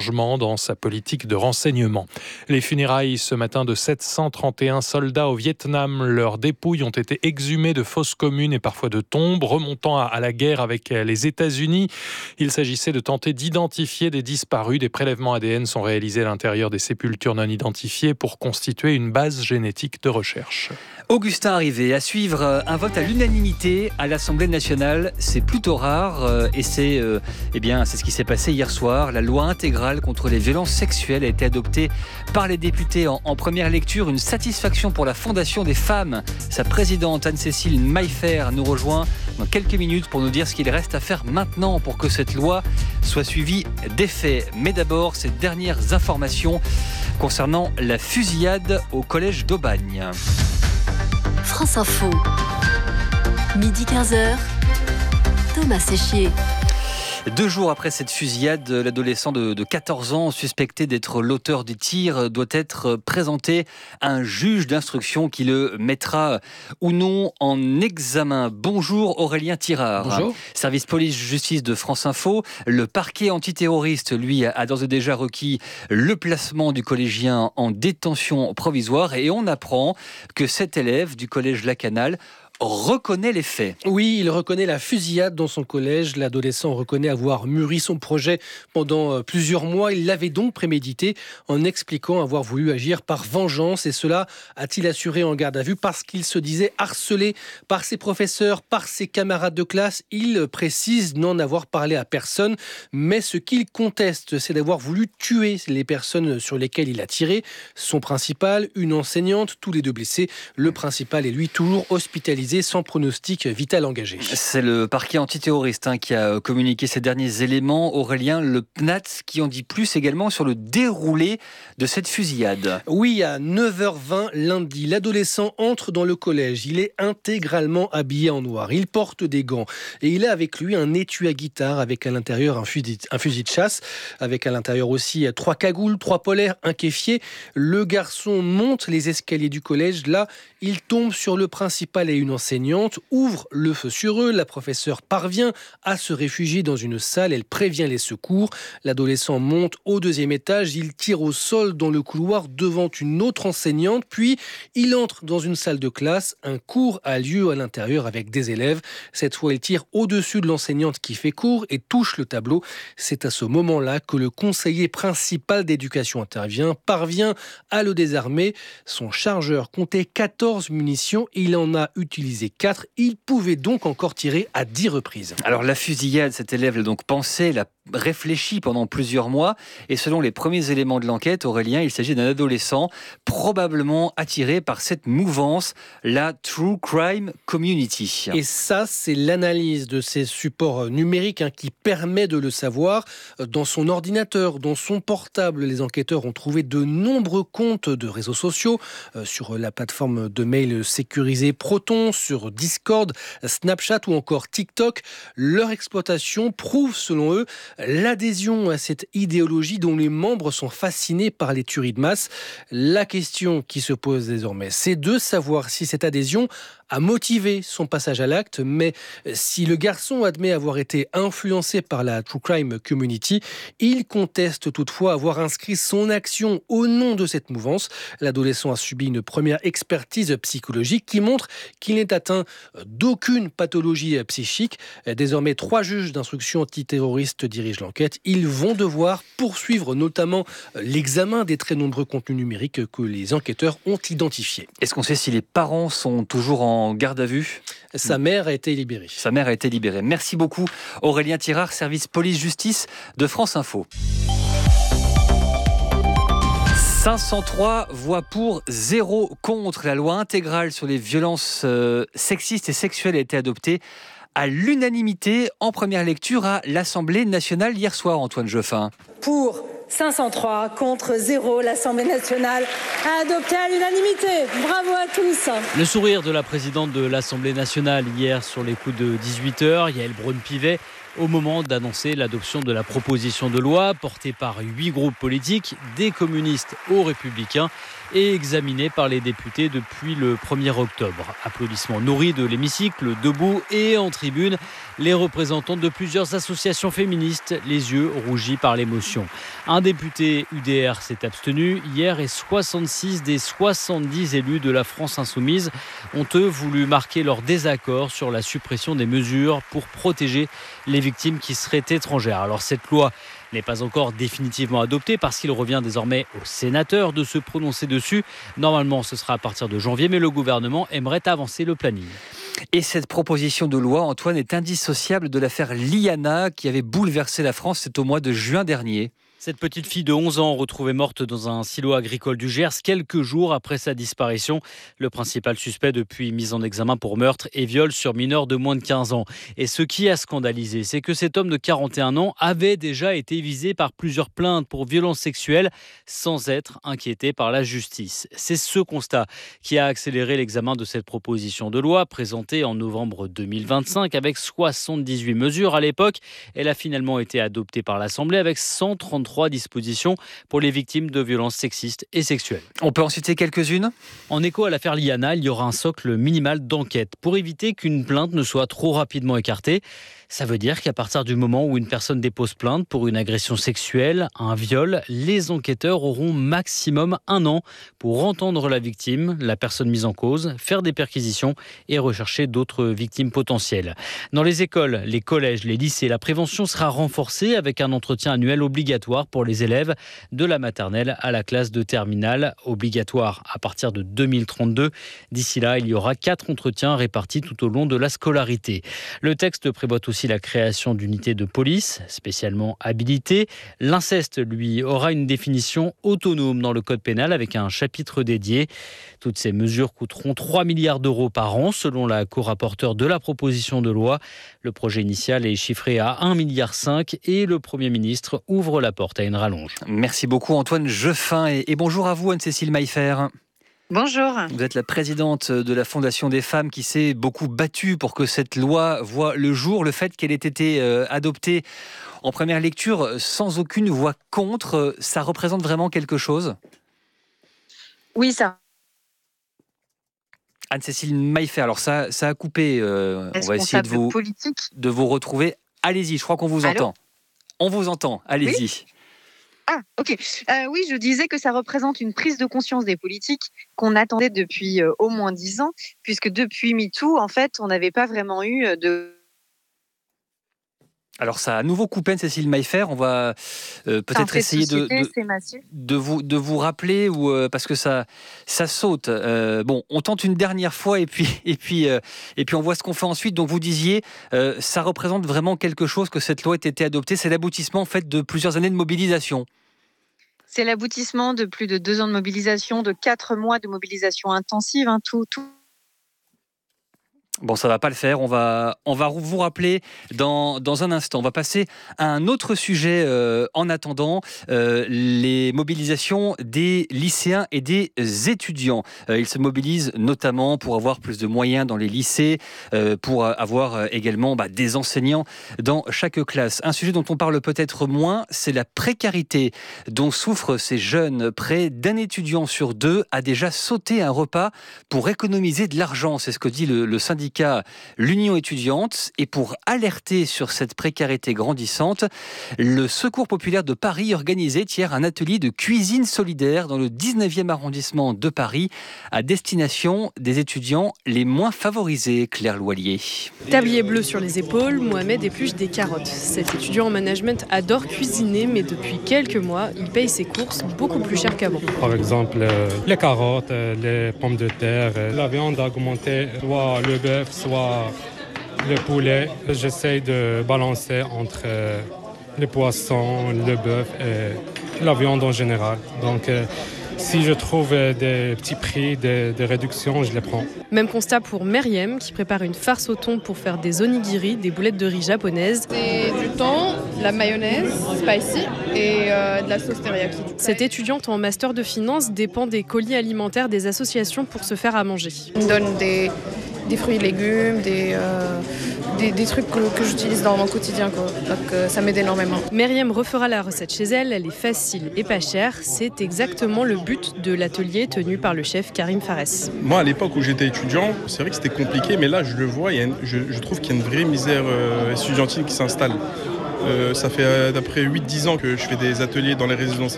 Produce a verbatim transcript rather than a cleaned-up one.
changement dans sa politique de renseignement. Les funérailles ce matin de sept cent trente et un soldats au Vietnam. Leurs dépouilles ont été exhumées de fosses communes et parfois de tombes remontant à la guerre avec les États-Unis. Il s'agissait de tenter d'identifier des disparus. Des prélèvements A D N sont réalisés à l'intérieur des sépultures non identifiées pour constituer une base génétique de recherche. Augustin Arrivé, à suivre un vote à l'unanimité à l'Assemblée nationale. C'est plutôt rare et c'est, euh, eh bien, c'est ce qui s'est passé hier soir. La loi intégrale contre les violences sexuelles a été adoptée par les députés en, en première lecture. Une satisfaction pour la Fondation des femmes. Sa présidente Anne-Cécile Maillefer nous rejoint dans quelques minutes pour nous dire ce qu'il reste à faire maintenant pour que cette loi soit suivie d'effet. Mais d'abord, ces dernières informations concernant la fusillade au collège d'Aubagne. France Info, midi quinze heures, Thomas Séchier. Deux jours après cette fusillade, l'adolescent de, de quatorze ans, suspecté d'être l'auteur du tir, doit être présenté à un juge d'instruction qui le mettra ou non en examen. Bonjour Aurélien Tirard. Bonjour. Service police-justice de France Info. Le parquet antiterroriste, lui, a d'ores et déjà requis le placement du collégien en détention provisoire et on apprend que cet élève du collège Lacanal reconnaît les faits. Oui, il reconnaît la fusillade dans son collège. L'adolescent reconnaît avoir mûri son projet pendant plusieurs mois. Il l'avait donc prémédité en expliquant avoir voulu agir par vengeance. Et cela a-t-il assuré en garde à vue parce qu'il se disait harcelé par ses professeurs, par ses camarades de classe. Il précise n'en avoir parlé à personne. Mais ce qu'il conteste, c'est d'avoir voulu tuer les personnes sur lesquelles il a tiré. Son principal, une enseignante, tous les deux blessés. Le principal est lui toujours hospitalisé sans pronostic vital engagé. C'est le parquet antiterroriste hein, qui a communiqué ces derniers éléments. Aurélien, le P N A T qui en dit plus également sur le déroulé de cette fusillade. Oui, à neuf heures vingt lundi, l'adolescent entre dans le collège. Il est intégralement habillé en noir. Il porte des gants et il a avec lui un étui à guitare avec à l'intérieur un fusil, un fusil de chasse, avec à l'intérieur aussi trois cagoules, trois polaires, un kéfier. Le garçon monte les escaliers du collège. Là, il tombe sur le principal et une enseignante, ouvre le feu sur eux. La professeure parvient à se réfugier dans une salle. Elle prévient les secours. L'adolescent monte au deuxième étage. Il tire au sol dans le couloir devant une autre enseignante. Puis, il entre dans une salle de classe. Un cours a lieu à l'intérieur avec des élèves. Cette fois, il tire au-dessus de l'enseignante qui fait cours et touche le tableau. C'est à ce moment-là que le conseiller principal d'éducation intervient, parvient à le désarmer. Son chargeur comptait quatorze munitions. Il en a utilisé quatre. Il pouvait donc encore tirer à dix reprises. Alors la fusillade, cet élève l'a donc pensé, l'a réfléchi pendant plusieurs mois et selon les premiers éléments de l'enquête, Aurélien, il s'agit d'un adolescent probablement attiré par cette mouvance, la True Crime Community. Et ça, c'est l'analyse de ces supports numériques hein, qui permet de le savoir. Dans son ordinateur, dans son portable, les enquêteurs ont trouvé de nombreux comptes de réseaux sociaux euh, sur la plateforme de mail sécurisée Proton, sur Discord, Snapchat ou encore TikTok. Leur exploitation prouve, selon eux, l'adhésion à cette idéologie dont les membres sont fascinés par les tueries de masse. La question qui se pose désormais, c'est de savoir si cette adhésion a motivé son passage à l'acte, mais si le garçon admet avoir été influencé par la True Crime Community, il conteste toutefois avoir inscrit son action au nom de cette mouvance. L'adolescent a subi une première expertise psychologique qui montre qu'il n'est atteint d'aucune pathologie psychique. Désormais, trois juges d'instruction antiterroriste dirigent l'enquête. Ils vont devoir poursuivre notamment l'examen des très nombreux contenus numériques que les enquêteurs ont identifiés. Est-ce qu'on sait si les parents sont toujours en en garde à vue? Sa mère a été libérée. Sa mère a été libérée. Merci beaucoup Aurélien Tirard, service police-justice de France Info. cinq cent trois voix pour, zéro contre. La loi intégrale sur les violences euh, sexistes et sexuelles a été adoptée à l'unanimité en première lecture à l'Assemblée nationale hier soir, Antoine Geoffin. Pour cinq cent trois contre zéro, l'Assemblée nationale a adopté à l'unanimité. Bravo à tous. Le sourire de la présidente de l'Assemblée nationale hier sur les coups de dix-huit heures, Yaël Braun-Pivet, au moment d'annoncer l'adoption de la proposition de loi portée par huit groupes politiques, des communistes aux républicains, et examinée par les députés depuis le premier octobre. Applaudissements nourris de l'hémicycle, debout et en tribune, les représentants de plusieurs associations féministes, les yeux rougis par l'émotion. Un député U D R s'est abstenu hier et soixante-six des soixante-dix élus de la France insoumise ont eux voulu marquer leur désaccord sur la suppression des mesures pour protéger les victimes qui seraient étrangères. Alors cette loi n'est pas encore définitivement adoptée parce qu'il revient désormais aux sénateurs de se prononcer dessus. Normalement, ce sera à partir de janvier, mais le gouvernement aimerait avancer le planning. Et cette proposition de loi, Antoine, est indissociable de l'affaire Liana qui avait bouleversé la France. C'est au mois de juin dernier. Cette petite fille de onze ans retrouvée morte dans un silo agricole du Gers quelques jours après sa disparition. Le principal suspect depuis mis en examen pour meurtre et viol sur mineur de moins de quinze ans. Et ce qui a scandalisé, c'est que cet homme de quarante et un ans avait déjà été visé par plusieurs plaintes pour violences sexuelles sans être inquiété par la justice. C'est ce constat qui a accéléré l'examen de cette proposition de loi présentée en novembre deux mille vingt-cinq avec soixante-dix-huit mesures. À l'époque, elle a finalement été adoptée par l'Assemblée avec cent trente-trois dispositions pour les victimes de violences sexistes et sexuelles. On peut en citer quelques-unes ? En écho à l'affaire Liana, il y aura un socle minimal d'enquête pour éviter qu'une plainte ne soit trop rapidement écartée. Ça veut dire qu'à partir du moment où une personne dépose plainte pour une agression sexuelle, un viol, les enquêteurs auront maximum un an pour entendre la victime, la personne mise en cause, faire des perquisitions et rechercher d'autres victimes potentielles. Dans les écoles, les collèges, les lycées, la prévention sera renforcée avec un entretien annuel obligatoire pour les élèves de la maternelle à la classe de terminale, obligatoire à partir de deux mille trente-deux. D'ici là, il y aura quatre entretiens répartis tout au long de la scolarité. Le texte prévoit aussi la création d'unités de police spécialement habilitées. L'inceste, lui, aura une définition autonome dans le code pénal avec un chapitre dédié. Toutes ces mesures coûteront trois milliards d'euros par an selon la co-rapporteure de la proposition de loi. Le projet initial est chiffré à un virgule cinq milliard et le Premier ministre ouvre la porte à une rallonge. Merci beaucoup Antoine Jeffin et, et bonjour à vous Anne-Cécile Maillefer. Bonjour. Vous êtes la présidente de la Fondation des femmes qui s'est beaucoup battue pour que cette loi voie le jour. Le fait qu'elle ait été euh, adoptée en première lecture sans aucune voix contre, ça représente vraiment quelque chose ? Oui, ça. Anne-Cécile Maillefer, alors ça, ça a coupé. Euh, on va essayer de vous, politique. de vous retrouver. Allez-y, je crois qu'on vous Allô ? entend. On vous entend, allez-y. Oui ? Ah, ok. Euh, oui, je disais que ça représente une prise de conscience des politiques qu'on attendait depuis euh, au moins dix ans, puisque depuis MeToo, en fait, on n'avait pas vraiment eu de... Alors ça a à nouveau coupé Cécile Maillefer, on va euh, peut-être essayer de, de, de, vous, de vous rappeler, ou, euh, parce que ça, ça saute. Euh, bon, on tente une dernière fois et puis, et puis, euh, et puis on voit ce qu'on fait ensuite. Donc vous disiez, euh, ça représente vraiment quelque chose que cette loi ait été adoptée, c'est l'aboutissement en fait, de plusieurs années de mobilisation. C'est l'aboutissement de plus de deux ans de mobilisation, de quatre mois de mobilisation intensive, hein, tout, tout. Bon, ça va pas le faire. On va, on va vous rappeler dans, dans un instant. On va passer à un autre sujet euh, en attendant, euh, les mobilisations des lycéens et des étudiants. Euh, ils se mobilisent notamment pour avoir plus de moyens dans les lycées, euh, pour avoir également bah, des enseignants dans chaque classe. Un sujet dont on parle peut-être moins, c'est la précarité dont souffrent ces jeunes. Près d'un étudiant sur deux a déjà sauté un repas pour économiser de l'argent. C'est ce que dit le, le syndicat l'Union étudiante. Et pour alerter sur cette précarité grandissante, le Secours populaire de Paris organisait hier un atelier de cuisine solidaire dans le dix-neuvième arrondissement de Paris à destination des étudiants les moins favorisés. Claire Loilier. Tablier bleu sur les épaules, Mohamed épluche des carottes. Cet étudiant en management adore cuisiner, mais depuis quelques mois, il paye ses courses beaucoup plus cher qu'avant. Par exemple, euh, les carottes, euh, les pommes de terre, euh, la viande a augmenté, soit le bœuf, soit le poulet. J'essaie de balancer entre euh, les poissons, le bœuf et la viande en général. Donc, euh, si je trouve des petits prix, des, des réductions, je les prends. Même constat pour Meriem, qui prépare une farce au thon pour faire des onigiri, des boulettes de riz japonaises. C'est du thon, de la mayonnaise, spicy et euh, de la sauce teriyaki. Cette étudiante en master de finance dépend des colis alimentaires des associations pour se faire à manger. On donne des, des fruits et légumes, des, euh, des, des trucs que, que j'utilise dans mon quotidien, quoi. Donc euh, ça m'aide énormément. Myriam refera la recette chez elle, elle est facile et pas chère. C'est exactement le but de l'atelier tenu par le chef Karim Fares. Moi, à l'époque où j'étais étudiant, c'est vrai que c'était compliqué, mais là, je le vois, il y a une, je, je trouve qu'il y a une vraie misère euh, estudiantine qui s'installe. Euh, ça fait euh, d'après huit dix ans que je fais des ateliers dans les résidences